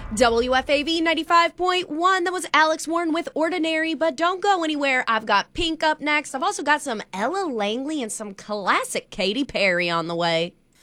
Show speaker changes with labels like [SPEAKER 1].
[SPEAKER 1] WFAV 95.1. That was Alex Warren with Ordinary, but don't go anywhere. I've got Pink up next. I've also got some Ella Langley and some classic Katy Perry on the way.